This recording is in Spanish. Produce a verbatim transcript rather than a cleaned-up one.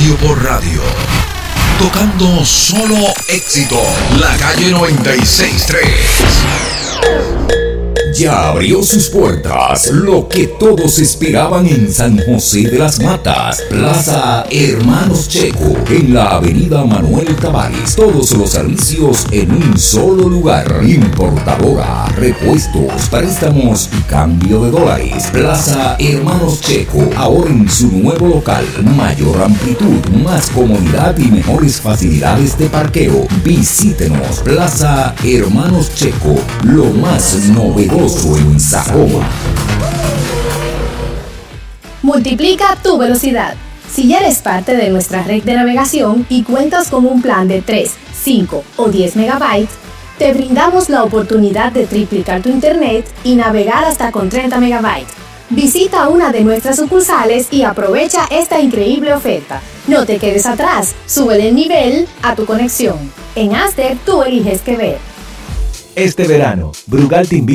Radio por Radio. Tocando solo éxito. La calle noventa y seis tres. Ya abrió sus puertas lo que todos esperaban en San José de las Matas, Plaza Hermanos Checo, en la avenida Manuel Tavares. Todos los servicios en un solo lugar. Importadora, repuestos, préstamos y cambio de dólares. Plaza Hermanos Checo, ahora en su nuevo local. Mayor amplitud, más comodidad y mejores facilidades de parqueo. Visítenos. Plaza Hermanos Checo, lo más novedoso en Sajoma. Multiplica tu velocidad. Si ya eres parte de nuestra red de navegación y cuentas con un plan de tres, cinco o diez megabytes, te brindamos la oportunidad de triplicar tu internet y navegar hasta con treinta megabytes. Visita una de nuestras sucursales y aprovecha esta increíble oferta. No te quedes atrás, sube el nivel a tu conexión. En Aster tú eliges qué ver. Este verano, Brugal te invita